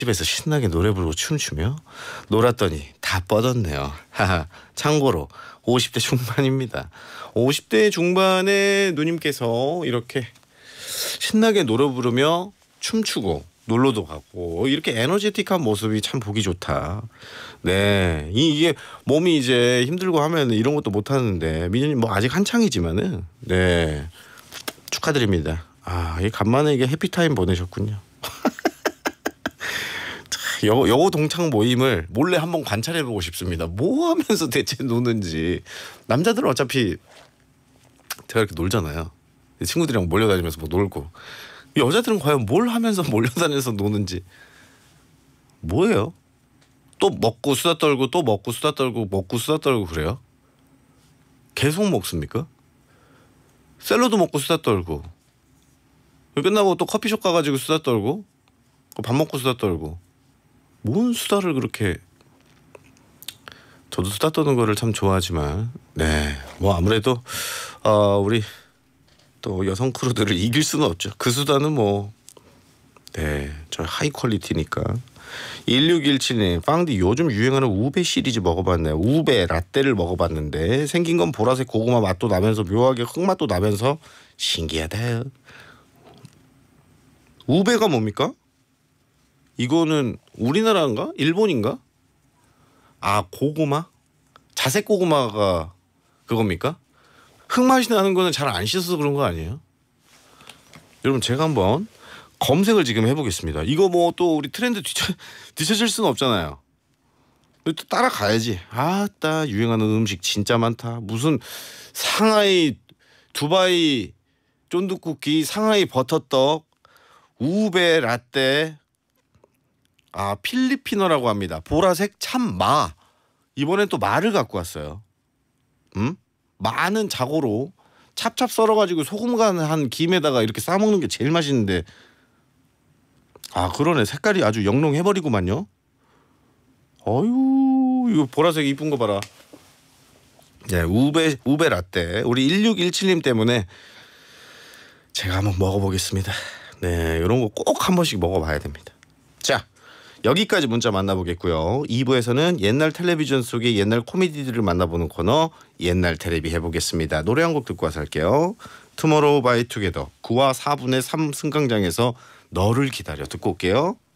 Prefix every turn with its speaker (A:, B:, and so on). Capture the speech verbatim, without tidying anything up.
A: 집에서 신나게 노래 부르고 춤추며 놀았더니 다 뻗었네요. 하하. 참고로 오십 대 중반입니다. 오십 대 중반의 누님께서 이렇게 신나게 노래 부르며 춤추고 놀러도 가고 이렇게 에너제틱한 모습이 참 보기 좋다. 네, 이, 이게 몸이 이제 힘들고 하면 이런 것도 못 하는데 민현님 뭐 아직 한창이지만은 네 축하드립니다. 아, 이 간만에 이게 해피타임 보내셨군요. 여, 여고 동창 모임을 몰래 한번 관찰해보고 싶습니다. 뭐 하면서 대체 노는지. 남자들은 어차피 제가 이렇게 놀잖아요. 친구들이랑 몰려다니면서 뭐 놀고. 여자들은 과연 뭘 하면서 몰려다니면서 노는지. 뭐예요? 또 먹고 수다 떨고 또 먹고 수다 떨고 먹고 수다 떨고 그래요? 계속 먹습니까? 샐러드 먹고 수다 떨고 끝나고 또 커피숍 가가지고 수다 떨고 밥 먹고 수다 떨고 뭔 수다를 그렇게. 저도 수다 떠는 거를 참 좋아하지만 네 뭐 아무래도 어 우리 또 여성 크루들을 이길 수는 없죠. 그 수다는 뭐 네 저 하이 퀄리티니까. 일육일칠님 빵디 요즘 유행하는 우베 시리즈 먹어봤네요. 우베 라떼를 먹어봤는데 생긴 건 보라색 고구마 맛도 나면서 묘하게 흙맛도 나면서 신기하다. 우베가 뭡니까? 이거는 우리나라인가? 일본인가? 아 고구마? 자색 고구마가 그겁니까? 흙맛이 나는 거는 잘 안 씻어서 그런 거 아니에요? 여러분 제가 한번 검색을 지금 해보겠습니다. 이거 뭐 또 우리 트렌드 뒤처, 뒤처질 수는 없잖아요. 또 따라가야지. 아따 유행하는 음식 진짜 많다. 무슨 상하이 두바이 쫀득쿠키, 상하이 버터떡, 우베 라떼, 아 필리피노라고 합니다. 보라색 참마. 이번엔 또 마를 갖고 왔어요. 음? 마는 자고로 찹찹 썰어가지고 소금 간한 김에다가 이렇게 싸먹는 게 제일 맛있는데. 아 그러네. 색깔이 아주 영롱해버리구만요. 어유 이거 보라색 이쁜 거 봐라. 네 우베 우베 라떼. 우리 일육일칠님 때문에 제가 한번 먹어보겠습니다. 네 이런 거 꼭 한 번씩 먹어봐야 됩니다. 자 여기까지 문자 만나보겠고요. 이 부에서는 옛날 텔레비전 속의 옛날 코미디들을 만나보는 코너 옛날 텔레비 해보겠습니다. 노래 한 곡 듣고 와서 할게요. 투모로우 바이 투게더 구와 사분의 삼 승강장에서 너를 기다려 듣고 올게요.